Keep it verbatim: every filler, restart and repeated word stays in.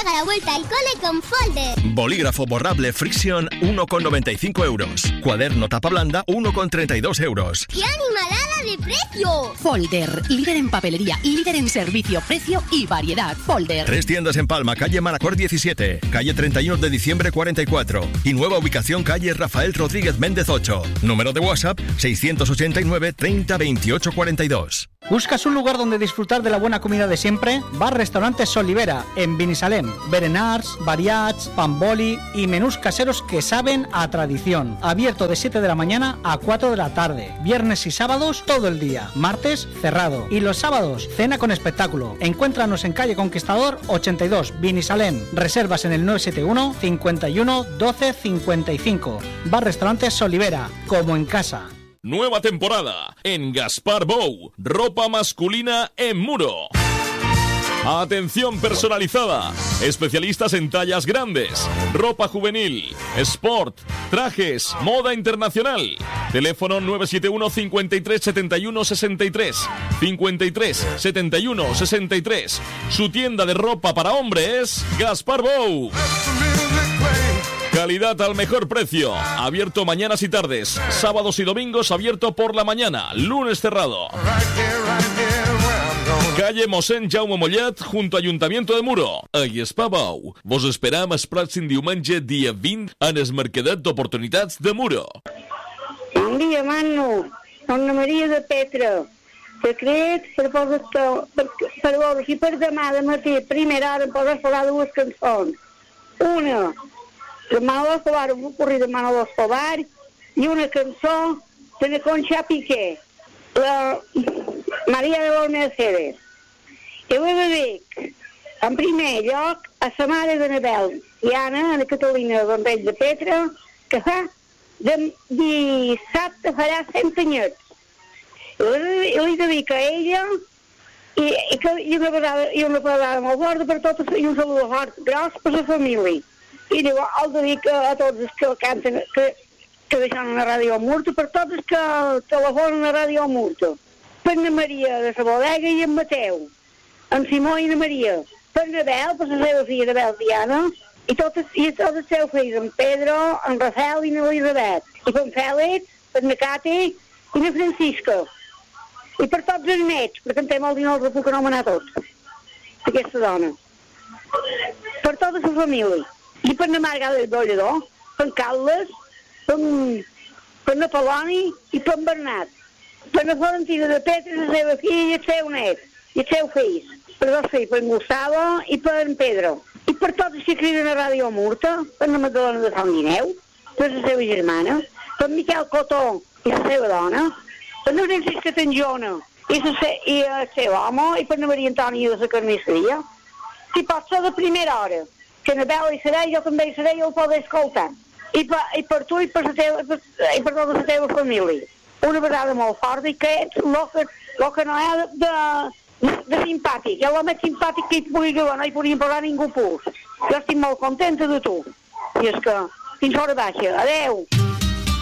pega la vuelta al cole con Folder. Bolígrafo borrable Friction, uno con noventa y cinco euros. Cuaderno tapa blanda, uno con treinta y dos euros. ¡Qué animalada de precio! Folder, líder en papelería, líder en servicio, precio y variedad. Folder. Tres tiendas en Palma, calle Manacor diecisiete, calle treinta y uno de diciembre cuarenta y cuatro y nueva ubicación calle Rafael Rodríguez Méndez ocho. Número de WhatsApp seiscientos ochenta y nueve treinta veintiocho cuarenta y dos. ¿Buscas un lugar donde disfrutar de la buena comida de siempre? Bar Restaurante Solivera, en Binissalem. Berenars, variats, pamboli y menús caseros que saben a tradición. Abierto de siete de la mañana a cuatro de la tarde. Viernes y sábados todo el día. Martes cerrado. Y los sábados cena con espectáculo. Encuéntranos en calle Conquistador ochenta y dos, Binissalem. Reservas en el nueve siete uno, cincuenta y uno, doce, cincuenta y cinco. Bar Restaurante Solivera, como en casa. Nueva temporada en Gaspar Bou, ropa masculina en Muro. Atención personalizada, especialistas en tallas grandes, ropa juvenil, sport, trajes, moda internacional. Teléfono nueve siete uno, cincuenta y tres, setenta y uno, sesenta y tres, cincuenta y tres, setenta y uno, sesenta y tres. Su tienda de ropa para hombres, Gaspar Bou. Calidad al mejor precio. Abierto mañanas y tardes. Sábados y domingos abierto por la mañana. Lunes cerrado. Calle Mossèn Jaume Mollet, junto a Ayuntamiento de Muro. A Gaspar Bou. Vos esperam el pròxim diumenge dia vint en el Mercadet d'Oportunitats de Muro. Bon dia, Manu. Dona Maria de Petra. Secret per, per, per, per veure si per demà de matí, a primera hora, em podes posar dues cançons. Una, de Manolo Escobar, un corri de Manolo Escobar, i una cançó de la Concha Piqué, la Maria de los Mercedes. I ho he de dir, en primer lloc, a sa mare de Nabel i Anna, a Catalina Vendrell de Petra, que fa de dissabte farà cent anyets. I li he de dir que ella, i, i, que, i una vegada, i una vegada molt gorda per totes, i un saludo fort, gros per la família. I diu, el de dir que a tots els que canten, que, que deixen a Ràdio Murta, per tots els que telefonen a Ràdio Murta. Per na Maria de la Bodega i en Mateu, en Simó i na Maria, per Nabel, per la seva filla Nabel Diana, i tots, i tots els seus fills, en Pedro, en Rafael i na Elisabet, i per en Fèlix, per na Cati i na Francisca. I per tots els nets, perquè en té molt i no els puc anomenar tots, aquesta dona. Per tota la família. I per na Marga del Bollador, per en Carles, per, per na Poloni i per en Bernat. Per na Florentina de Petra, la seva filla i el seu net, i els seus fills. Per dos fills, per en Gustavo i per en Pedro. I per tots els que criden a Ràdio Murta, per na Magdalena de Sant Guineu, per la seva germana, per Miquel Cotó i la seva dona, per na Francisca Tanjona i, la, i el seu home, i per na Maria Antònia de la Carnisseria. Si pot ser de primera hora, que Nabel hi serà, jo també hi seré i el podré escoltar. I per, i per tu i per, teva, per, i per tota la teva família. Una vegada molt forta i que ets el que, lo que no és de, de, de simpàtic. És el més simpàtic que hi pugui jugar, no hi podríem posar ningú pus. Jo estic molt contenta de tu. I és que, fins hora baixa. Adeu.